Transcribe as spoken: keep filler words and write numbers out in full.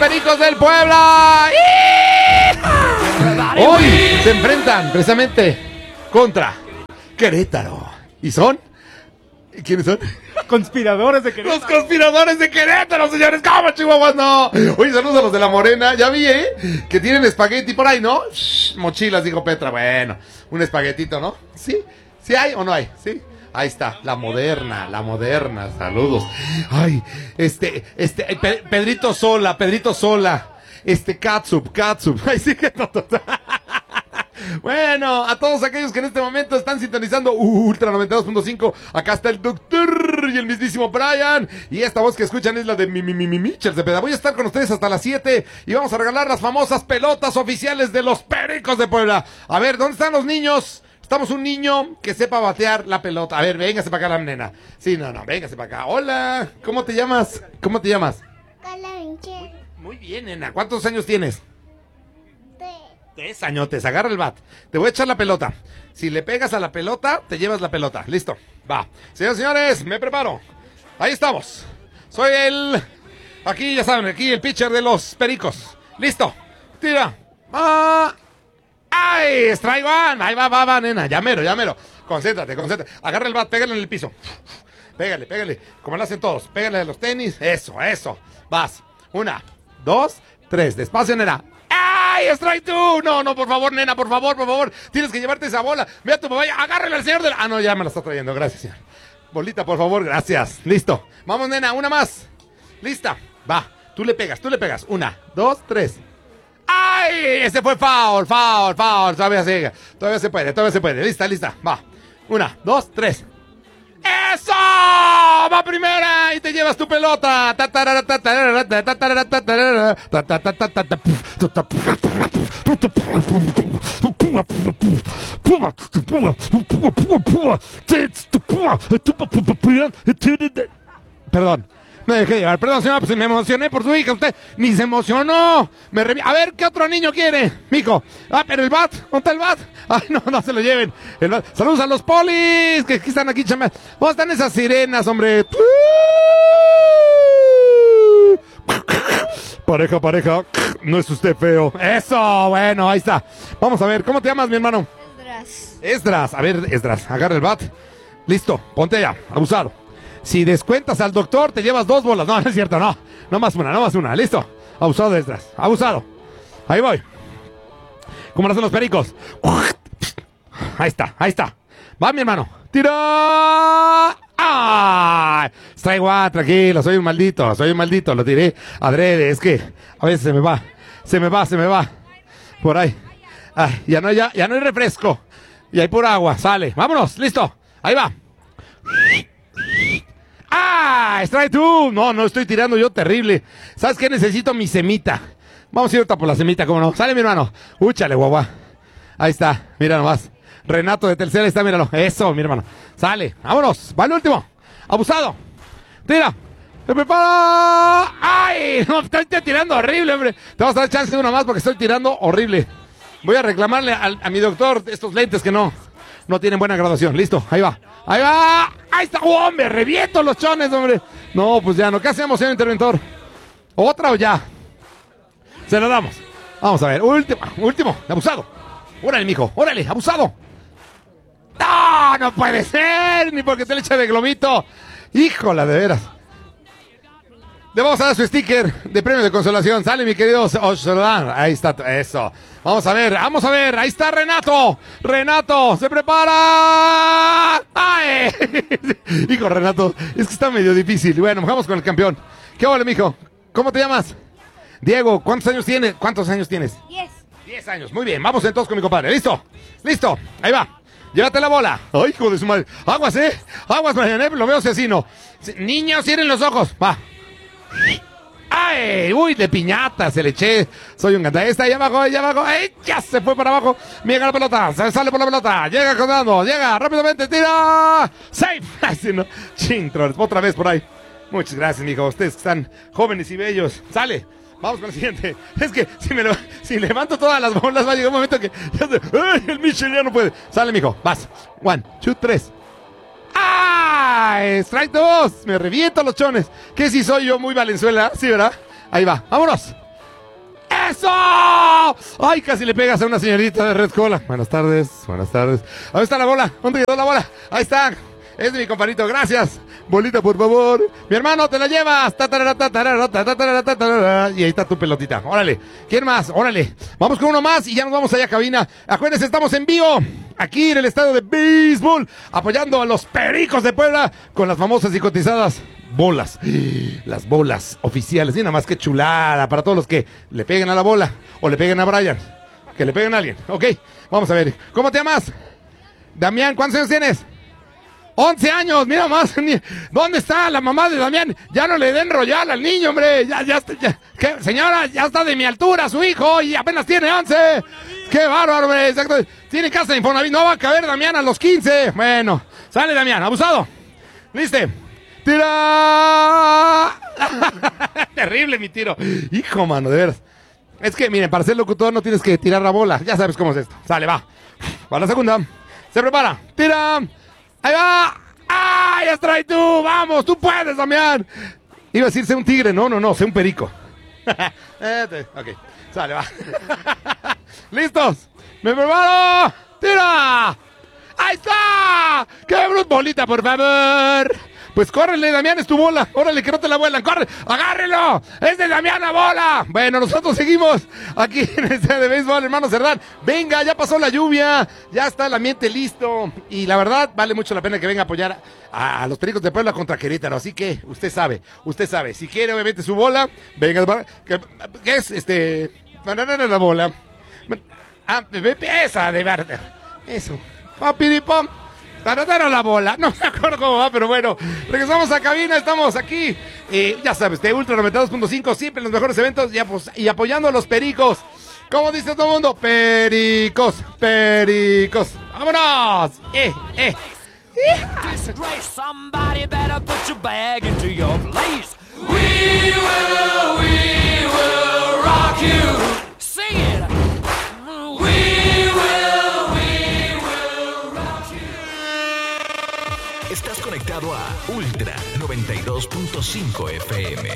Pericos del Puebla. Hoy se enfrentan precisamente contra Querétaro. ¿Y son? ¿Quiénes son? Conspiradores de Querétaro. Los conspiradores de Querétaro, señores. ¿Cómo, chihuahuas? No. Oye, saludos a los de la Morena. Ya vi, ¿eh? Que tienen espagueti por ahí, ¿no? Shh, mochilas, dijo Petra. Bueno, un espaguetito, ¿no? ¿Sí? ¿Sí hay o no hay? ¿Sí? Ahí está, la moderna, la moderna. Saludos. Ay, este, este, Pe- Pedrito Sola, Pedrito Sola. Este, Katsup, Katsup. Ay, sí que no. Bueno, a todos aquellos que en este momento están sintonizando Ultra noventa y dos punto cinco, acá está el doctor y el mismísimo Brian, y esta voz que escuchan es la de mi, mi, mi, mi Michel Cepeda. Voy a estar con ustedes hasta las siete y vamos a regalar las famosas pelotas oficiales de los Pericos de Puebla. A ver, ¿dónde están los niños? Estamos un niño que sepa batear la pelota. A ver, véngase para acá la nena. Sí, no, no, véngase para acá. Hola, ¿cómo te llamas? ¿Cómo te llamas? Carla Michel. Muy bien, nena. ¿Cuántos años tienes? Tres añotes, agarra el bat. Te voy a echar la pelota. Si le pegas a la pelota, te llevas la pelota. Listo, va. Señoras y señores, me preparo. Ahí estamos. Soy el... Aquí, ya saben, aquí el pitcher de los Pericos. Listo. Tira. Ah. ¡Ay! Strike one. Ahí va, va, va, nena. Ya mero, ya mero. Concéntrate, concéntrate. Agarra el bat, pégale en el piso. Pégale, pégale. Como lo hacen todos. Pégale a los tenis. Eso, eso. Vas. Una, dos, tres. Despacio, nena. ¡Ay, strike two! No, no, por favor, nena, por favor, por favor. Tienes que llevarte esa bola. Ve a tu papá, agárrale al señor de la... Ah, no, ya me la está trayendo, gracias, señor. Bolita, por favor, gracias. Listo. Vamos, nena, una más. Lista. Va, tú le pegas, tú le pegas. Una, dos, tres. ¡Ay! Ese fue foul, foul, foul. Todavía se, todavía se puede, todavía se puede. Lista, lista. Va. Una, dos, tres. ¡Eso! ¡Va primera! Y te llevas tu pelota. Perdón. Me dejé llevar. Perdón, señora, pues me emocioné por su hija. Usted ni se emocionó. Me revi- A ver, ¿qué otro niño quiere? Mico. Ah, pero el bat. ¿Dónde está el bat? Ay, no, no se lo lleven. El bat. Saludos a los polis que aquí están aquí, chamas. ¿Dónde están esas sirenas, hombre? Pareja, pareja. No es usted feo. Eso, bueno, ahí está. Vamos a ver, ¿cómo te llamas, mi hermano? Esdras. Esdras. A ver, Esdras, agarra el bat. Listo, ponte ya. Abusado. Si descuentas al doctor, te llevas dos bolas. No, no es cierto, no. No más una, no más una. Listo. Abusado de Esdras. Abusado. Ahí voy. ¿Cómo lo hacen los Pericos? Ahí está, ahí está. Va, mi hermano. ¡Tira! ¡Ah! Strike one, tranquilo. Soy un maldito, soy un maldito. Lo tiré adrede. Es que a veces se me va. Se me va, se me va. Por ahí. Ay, ya no hay, ya, ya no hay refresco. Y hay pura agua. Sale. Vámonos. Listo. Ahí va. ¡Ah! ¡Strike two! No, no estoy tirando yo terrible. ¿Sabes qué? Necesito mi semita. Vamos a ir ahorita por la semita, ¿cómo no? Sale, mi hermano. Úchale, guagua. Ahí está. Mira nomás. Renato de tercera está, míralo. Eso, mi hermano. Sale. Vámonos. Va el último. Abusado. Tira. ¡Se prepara! ¡Ay! No, estoy tirando horrible, hombre. Te vas a dar chance de una más porque estoy tirando horrible. Voy a reclamarle a, a mi doctor estos lentes que no, no tienen buena graduación. Listo. Ahí va. Ahí va. Ahí está. ¡Oh, me reviento los chones, hombre! No, pues ya no. ¿Qué hacemos, señor interventor? ¿Otra o ya? Se lo damos. Vamos a ver. Último. Último. Abusado. Órale, mijo. Órale. Abusado. ¡No! ¡No puede ser! Ni porque te le echa de globito. Híjola, de veras. Le vamos a dar su sticker de premio de consolación. Sale, mi querido Oshlan. Ahí está. Eso. Vamos a ver. Vamos a ver. Ahí está Renato. Renato. Se prepara. ¡Ay! Hijo, Renato. Es que está medio difícil. Bueno, vamos con el campeón. ¿Qué ole, mijo? ¿Cómo te llamas? Diego. ¿Cuántos años tienes? ¿Cuántos años tienes? Diez. Diez años. Muy bien. Vamos entonces con mi compadre. ¿Listo? ¿Listo? Ahí va. Llévate la bola. Ay, hijo de su madre. Aguas, ¿eh? Aguas, Mariana. Lo veo asesino. Niños, cierren los ojos. Va. ¡Ay! ¡Uy! De piñata se le eché. Soy un gata. Está ahí abajo, ahí abajo. ¡Ay! Ya se fue para abajo. Llega la pelota. Se sale por la pelota. Llega cortando. Llega rápidamente. Tira. ¡Safe! Así no. Ching, otra vez por ahí. Muchas gracias, mijo. Ustedes están jóvenes y bellos. Sale. Vamos con el siguiente. Es que si me lo, si levanto todas las bolas, va a llegar un momento que ya se, ¡ay! El Michel ya no puede. Sale, mijo. Vas. One, two, tres. ¡Ay! Strike dos. Me reviento los chones. ¿Qué si soy yo muy Valenzuela? Sí, ¿verdad? Ahí va. Vámonos. ¡Eso! ¡Ay, casi le pegas a una señorita de Red Cola! Buenas tardes, buenas tardes. ¿Dónde está la bola? ¿Dónde quedó la bola? Ahí está. Es de mi compadrito, gracias. Bolita, por favor. Mi hermano, te la llevas. Y ahí está tu pelotita. Órale. ¿Quién más? Órale. Vamos con uno más y ya nos vamos allá a cabina. Acuérdense, estamos en vivo. Aquí en el estadio de béisbol. Apoyando a los Pericos de Puebla. Con las famosas y cotizadas bolas. Las bolas oficiales. Y nada más que chulada para todos los que le peguen a la bola. O le peguen a Brian. Que le peguen a alguien. Ok. Vamos a ver. ¿Cómo te llamas? Damián, ¿cuántos años tienes? once años, mira más. ¿Dónde está la mamá de Damián? Ya no le den royal al niño, hombre. Ya, ya, ya. ¿Qué? Señora, ya está de mi altura su hijo y apenas tiene once. Qué bárbaro, hombre. Exacto. Tiene casa de Infonavit. No va a caber Damián a los quince. Bueno, sale Damián, abusado. ¿Listo? ¡Tira! Terrible mi tiro. Hijo, mano, de veras. Es que, miren, para ser locutor no tienes que tirar la bola. Ya sabes cómo es esto. Sale, va. Va la segunda. Se prepara. ¡Tira! ¡Ahí va! ¡Ay, extrae tú! ¡Vamos! ¡Tú puedes, Damián! Iba a decir, sé un tigre. No, no, no, sé un perico. Ok, sale, va. ¿Listos? ¡Me preparo! ¡Tira! ¡Ahí está! ¡Qué brut bolita, por favor! Pues córrele, Damián, es tu bola. Órale, que no te la vuelan. ¡Corre! ¡Agárrelo! ¡Es de Damián la bola! Bueno, nosotros seguimos aquí en el estadio de béisbol, hermano Cerdán. Venga, ya pasó la lluvia. Ya está el ambiente listo. Y la verdad, vale mucho la pena que venga a apoyar a, a los Pericos de Puebla contra Querétaro. Así que, usted sabe, usted sabe. Si quiere, obviamente, su bola, venga. ¿Qué, qué es? Este... La bola. Ah, esa de verde. Eso. Papiripom. Taratara la bola, no me acuerdo cómo va, pero bueno, regresamos a cabina, estamos aquí, eh, ya sabes, de Ultra noventa y dos punto cinco, siempre en los mejores eventos y, apos- y apoyando a los Pericos. ¿Cómo dice todo el mundo? Pericos, Pericos, vámonos, eh, eh. Somebody better put your bag into your place. We will, we will rock you. Sing it. We will, we will rock you. Estás conectado a Ultra noventa y dos punto cinco F M.